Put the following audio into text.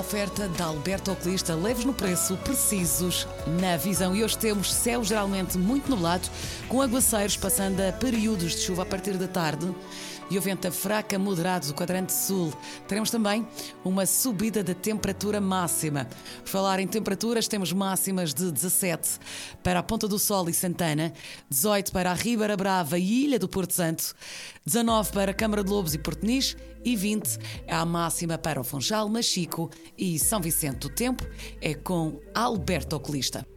oferta da Alberto Oculista, leves no preço, precisos na visão. E hoje temos céu geralmente muito nublado, com aguaceiros passando a períodos de chuva a partir da tarde e o vento fraco a moderado do quadrante sul. Teremos também uma subida da temperatura máxima. Por falar em temperaturas, temos máximas de 17 para a Ponta do Sol e Santana, 18 para a Ribeira Brava e Ilha do Porto Santo, 19 para a Câmara de Lobos e Porto-Niz e 20 é a máxima para o Funchal, Machico e São Vicente. Do Tempo é com Alberto Oculista.